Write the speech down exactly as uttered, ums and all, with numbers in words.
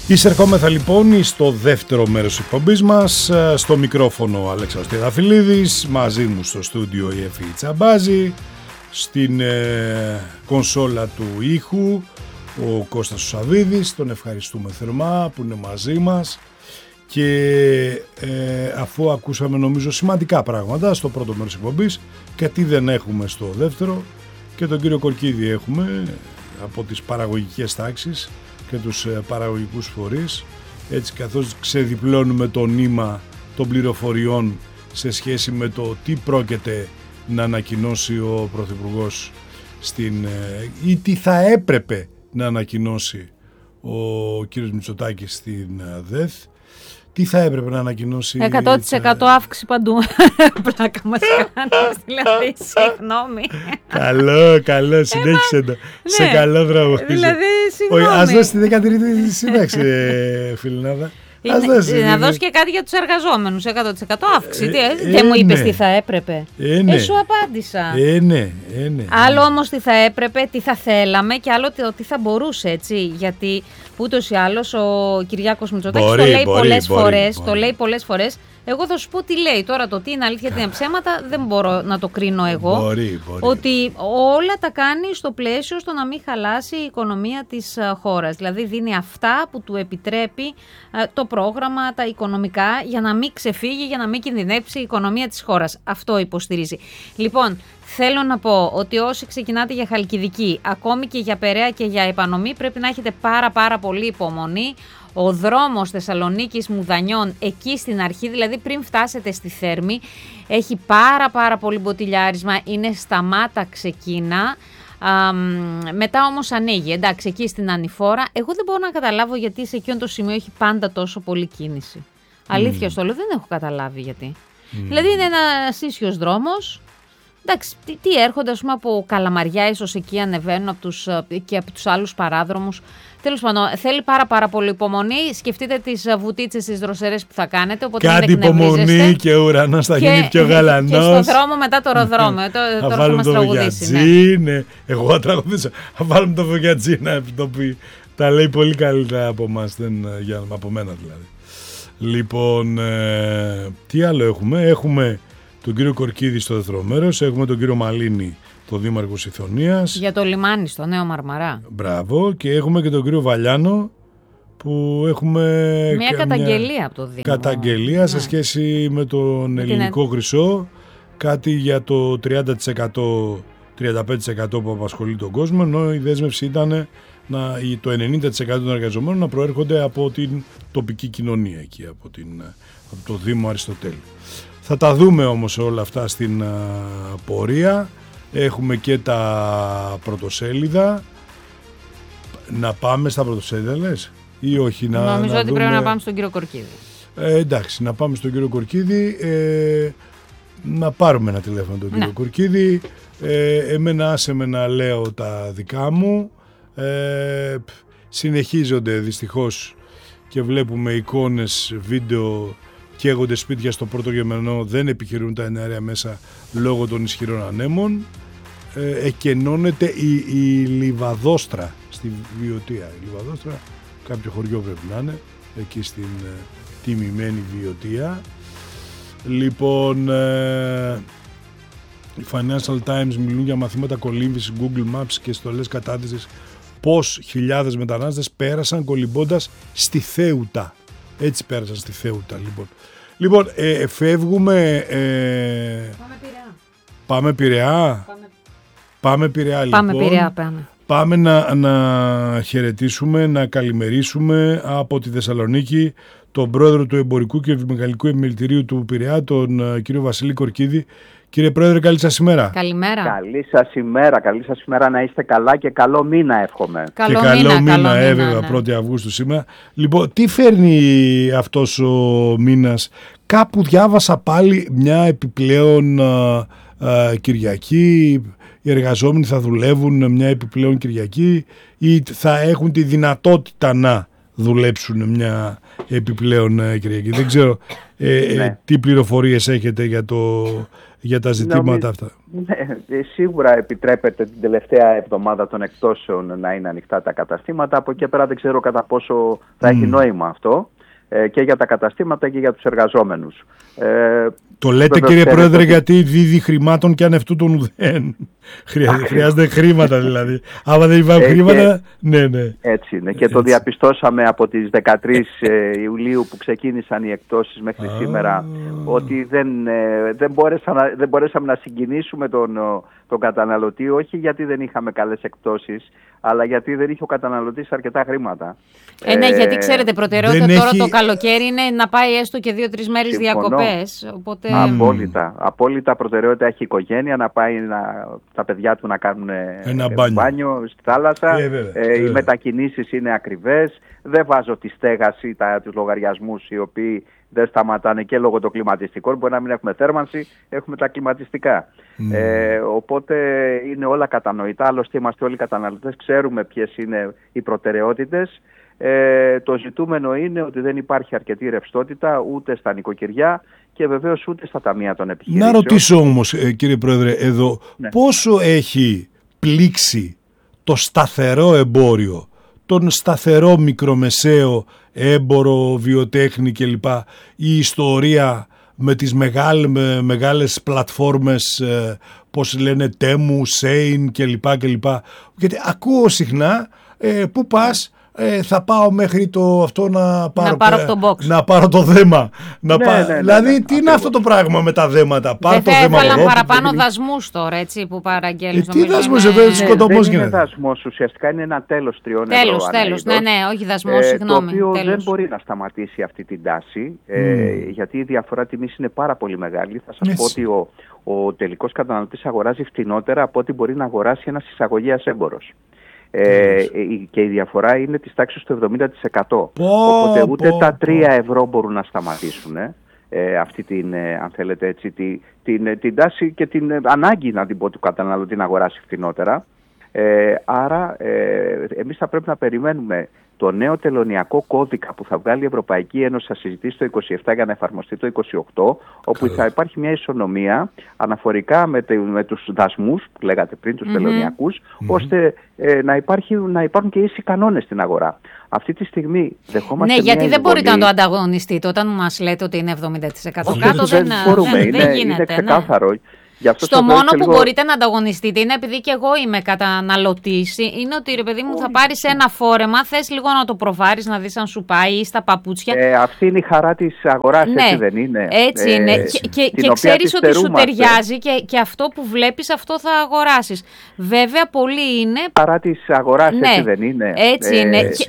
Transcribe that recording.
Εισερχόμεθα λοιπόν στο δεύτερο μέρος της εκπομπής μας. Στο μικρόφωνο ο Αλέξανδρος Τριανταφυλλίδης, μαζί μου στο στούντιο η Εφη Τσαμπάζη, στην ε, κονσόλα του ήχου ο Κώστας Σαββίδης. Τον ευχαριστούμε θερμά που είναι μαζί μας και ε, αφού ακούσαμε νομίζω σημαντικά πράγματα στο πρώτο μέρος της εκπομπής και τι δεν έχουμε στο δεύτερο, και τον κύριο Κορκίδη έχουμε από τις παραγωγικές τάξεις και τους παραγωγικούς φορείς, έτσι καθώς ξεδιπλώνουμε το νήμα των πληροφοριών σε σχέση με το τι πρόκειται να ανακοινώσει ο Πρωθυπουργός στην, ή τι θα έπρεπε να ανακοινώσει ο κύριος Μητσοτάκης στην ΔΕΘ. Τι θα έπρεπε να ανακοινώσει... εκατό τοις εκατό αύξηση παντού. Πλάκα μας κάνεις, δηλαδή, συγγνώμη. Καλό, καλό, συνέχισε το. Σε καλό δρόμο. Δηλαδή, συγγνώμη. Όχι, ας δώσει τη δεκατρίτη σύνταξη, Φιλινάδα. Να δώσει και κάτι για τους εργαζόμενους, εκατό τοις εκατό αύξηση. Δεν μου είπες τι θα έπρεπε. Ε, σου απάντησα. Ε, ναι, ε, ναι. Άλλο όμως τι θα έπρεπε, τι θα θέλαμε, και άλλο τι θα μπορούσε, έτσι. Γιατί ούτως ή άλλως ο Κυριάκος Μητσοτάκης το λέει πολλές φορές. Το λέει πολλές φορές. Εγώ θα σου πω τι λέει. Τώρα το τι είναι αλήθεια, τι είναι ψέματα, δεν μπορώ να το κρίνω εγώ. Μπορεί, μπορεί. Ότι όλα τα κάνει στο πλαίσιο στο να μην χαλάσει η οικονομία της χώρας. Δηλαδή δίνει αυτά που του επιτρέπει το πρόγραμμα, τα οικονομικά, για να μην ξεφύγει, για να μην κινδυνεύσει η οικονομία της χώρας. Αυτό υποστηρίζει. Λοιπόν, θέλω να πω ότι όσοι ξεκινάτε για Χαλκιδική, ακόμη και για Περαία και για Επανομή, πρέπει να έχετε πάρα πάρα πολύ υπομονή. Ο δρόμος Θεσσαλονίκης Μουδανιών, εκεί στην αρχή, δηλαδή πριν φτάσετε στη Θέρμη, έχει πάρα πάρα πολύ μποτιλιάρισμα, είναι σταμάτα ξεκίνα. Α, μετά όμως ανοίγει, εντάξει, εκεί στην Ανηφόρα. Εγώ δεν μπορώ να καταλάβω γιατί σε εκείνο το σημείο έχει πάντα τόσο πολύ κίνηση. Mm. Αλήθεια στο λέω, δεν έχω καταλάβει γιατί. Mm. Δηλαδή είναι ένας ίσιος δρόμος. Εντάξει, τι, τι έρχονται, ας πούμε, από Καλαμαριά, ίσως εκεί ανεβαίνουν από τους, και από τους άλλους παράδρομους. Τέλος πάντων, θέλει πάρα πάρα πολύ υπομονή. Σκεφτείτε τις βουτίτσες, τις δροσερές που θα κάνετε. Οπότε κάτι υπομονή και ο ουρανός θα γίνει πιο γαλανός. Και στο δρόμο μετά το ροδρόμιο. Θα βάλουμε το Βογιατζή, ναι. Εγώ θα τραγουδήσω. Θα βάλουμε το Βογιατζή να επιτοπεί. Τα λέει πολύ καλύτερα από εμάς, από μένα δηλαδή. Λοιπόν, ε, τι άλλο έχουμε. Έχουμε τον κύριο Κορκίδη στο δεύτερο μέρος. Έχουμε τον κύριο Μαλίνη, το δήμαρχο Ιθωνίας. Για το λιμάνι στο Νέο Μαρμαρά. Μπράβο. Και έχουμε και τον κύριο Βαλιάνο, που έχουμε μια καταγγελία μια από το Δήμο. Καταγγελία, ναι, σε σχέση με τον με ελληνικό την... χρυσό. Κάτι για το τριάντα τοις εκατό, τριάντα πέντε τοις εκατό που απασχολεί τον κόσμο, ενώ η δέσμευση ήταν να, το ενενήντα τοις εκατό των εργαζομένων να προέρχονται από την τοπική κοινωνία εκεί, από, την, από το Δήμο Αριστοτέλη. Θα τα δούμε όμως όλα αυτά στην α, πορεία. Έχουμε και τα πρωτοσέλιδα. Να πάμε στα πρωτοσέλιδα, λες, ή όχι? Να, Νομίζω να ότι δούμε... πρέπει να πάμε στον κύριο Κορκίδη. Ε, εντάξει, να πάμε στον κύριο Κορκίδη. Ε, να πάρουμε ένα τηλέφωνο τον κύριο, ναι, Κορκίδη. Ε, εμένα άσε με να λέω τα δικά μου. Ε, συνεχίζονται δυστυχώς και βλέπουμε εικόνες, βίντεο, καίγονται σπίτια στο πρώτο Γερμανό, δεν επιχειρούν τα εναέρια μέσα λόγω των ισχυρών ανέμων. Ε, εκενώνεται η, η Λιβαδόστρα στη Βιωτία. Η Λιβαδόστρα, κάποιο χωριό πρέπει να είναι, εκεί στην ε, τιμημένη Βιωτία. Λοιπόν, ε, οι Financial Times μιλούν για μαθήματα κολύμβησης, Google Maps και στολές κατάδυσης, πώς χιλιάδες μετανάστες πέρασαν κολυμπώντας στη Θέουτα. Έτσι πέρασαν στη Θέουτα, λοιπόν. Λοιπόν, ε, φεύγουμε... Ε, πάμε Πειραιά. Πάμε Πειραιά. Πάμε, πάμε Πειραιά, λοιπόν. Πάμε Πειραιά, πάμε. Πάμε να, να χαιρετήσουμε, να καλημερίσουμε από τη Θεσσαλονίκη τον πρόεδρο του Εμπορικού και Βιομηχανικού Επιμελητηρίου του Πειραιά, τον uh, κύριο Βασίλη Κορκίδη. Κύριε Πρόεδρε, καλή σας ημέρα. Καλημέρα. Καλή σας ημέρα, καλή σας ημέρα, να είστε καλά και καλό μήνα εύχομαι. Καλό και καλό μήνα, μήνα, καλό έβγα, μήνα, ναι. πρώτη Αυγούστου σήμερα. Λοιπόν, τι φέρνει αυτός ο μήνας? Κάπου διάβασα πάλι μια επιπλέον α, α, Κυριακή. Οι εργαζόμενοι θα δουλεύουν μια επιπλέον Κυριακή ή θα έχουν τη δυνατότητα να δουλέψουν μια επιπλέον Κυριακή. Δεν ξέρω ε, ναι. ε, τι πληροφορίες έχετε για, το, για τα ζητήματα Νομίζω, αυτά. Ναι, σίγουρα επιτρέπεται την τελευταία εβδομάδα των εκτόσεων να είναι ανοιχτά τα καταστήματα. Από εκεί πέρα δεν ξέρω κατά πόσο θα mm. έχει νόημα αυτό ε, και για τα καταστήματα και για τους εργαζόμενους. Ε, το λέτε κύριε Πρόεδρε ότι... γιατί δίδει χρημάτων και αν αυτού τον ουδέν. Χρειάζεται χρήματα δηλαδή. Άμα δεν υπάρχουν ε, χρήματα, και... ναι, ναι. Έτσι είναι. Και έτσι. Το διαπιστώσαμε από τις δεκατρείς Ιουλίου που ξεκίνησαν οι εκτόσεις μέχρι ah. σήμερα, ότι δεν, ε, δεν, να, δεν μπορέσαμε να συγκινήσουμε τον, τον καταναλωτή, όχι γιατί δεν είχαμε καλές εκτόσεις, αλλά γιατί δεν είχε ο καταναλωτής αρκετά χρήματα. Ε, ναι, ε, γιατί ξέρετε, προτεραιότητα τώρα έχει... το καλοκαίρι είναι να πάει έστω και δύο-τρεις μέρες διακοπές. Οπότε... Απόλυτα. Απόλυτα προτεραιότητα έχει η οικογένεια να πάει να, τα παιδιά του να κάνουν ένα μπάνιο, μπάνιο στη θάλασσα. Ε, βέβαια, ε, οι μετακινήσεις είναι ακριβές. Δεν βάζω τη στέγαση, τα, τους λογαριασμούς οι οποίοι δεν σταματάνε και λόγω των κλιματιστικών. Μπορεί να μην έχουμε θέρμανση, έχουμε τα κλιματιστικά. Mm. Ε, οπότε είναι όλα κατανοητά. Άλλωστε είμαστε όλοι καταναλωτές, ξέρουμε ποιες είναι οι προτεραιότητες. Ε, το ζητούμενο είναι ότι δεν υπάρχει αρκετή ρευστότητα ούτε στα νοικοκυριά και βεβαίως ούτε στα ταμεία των επιχειρήσεων. Να ρωτήσω όμως ε, κύριε Πρόεδρε εδώ, ναι. πόσο έχει πλήξει το σταθερό εμπόριο, τον σταθερό μικρομεσαίο έμπορο, βιοτέχνη κλπ. Η ιστορία με τις μεγάλες, με, μεγάλες πλατφόρμες ε, πώς λένε Τέμου, Σέιν κλπ. κλπ. Γιατί ακούω συχνά ε, που πας ε, θα πάω μέχρι το αυτό να πάρω, να πάρω, το, box. να πάρω το δέμα. Να ναι, πά... ναι, ναι, δηλαδή ναι, ναι, τι είναι αυτό το πράγμα με τα δέματα. Δεν θα έβαλαν παραπάνω δασμούς τώρα έτσι που παραγγέλνεις. Ε, τι δασμούς εδώ, είναι... σκοτωμός γίνεται. Δεν είναι δασμός, ουσιαστικά είναι ένα τέλος τριών ευρώ. Τέλος, τέλος, ναι, ναι, όχι δασμός, ε, συγγνώμη. Το οποίο τέλος. δεν μπορεί να σταματήσει αυτή την τάση, mm. ε, γιατί η διαφορά τιμής είναι πάρα πολύ μεγάλη. Θα σας yes. πω ότι ο, ο τελικός καταναλωτής αγοράζει φτηνότερα από ό,τι μπορεί να αγοράσει ένας εισαγωγέας έμπορος. Ε, και η διαφορά είναι της τάξης του εβδομήντα τοις εκατό. Oh, Οπότε ούτε oh, τα τρία ευρώ μπορούν να σταματήσουν ε, αυτή την, ε, αν θέλετε έτσι, τη, την, την τάση και την ε, ανάγκη να την πω του καταναλωτή να αγοράσει φτηνότερα. Ε, άρα ε, εμείς θα πρέπει να περιμένουμε το νέο τελωνειακό κώδικα που θα βγάλει η Ευρωπαϊκή Ένωση, θα συζητήσει το είκοσι επτά για να εφαρμοστεί το είκοσι οκτώ, όπου θα υπάρχει μια ισονομία αναφορικά με, τε, με τους δασμούς που λέγατε πριν, τους mm-hmm. τελωνειακούς, mm-hmm. ώστε ε, να, υπάρχει, να υπάρχουν και ίσοι κανόνες στην αγορά. Αυτή τη στιγμή δεχόμαστε. Ναι, γιατί μια δεν εισβολή... μπορείτε να το ανταγωνιστείτε όταν μας λέτε ότι είναι εβδομήντα τοις εκατό κάτω. Δεν, δεν, μπορούμε, δεν, είναι, δεν γίνεται. Είναι ξεκάθαρο. Ναι. Στο μόνο που λίγο... μπορείτε να ανταγωνιστείτε είναι επειδή και εγώ είμαι καταναλωτής. Είναι ότι ρε παιδί μου θα πάρεις ένα φόρεμα, θες λίγο να το προβάρεις, να δεις αν σου πάει ή στα παπούτσια. Ε, αυτή είναι η χαρά της αγοράς, ναι, έτσι δεν είναι. Έτσι είναι. Ε, και και, και ξέρεις ότι σου ταιριάζει και, και αυτό που βλέπεις αυτό θα αγοράσεις. Βέβαια πολλοί είναι. Η χαρά της αγοράς, ναι, έτσι δεν είναι. Έτσι ε, είναι. Και,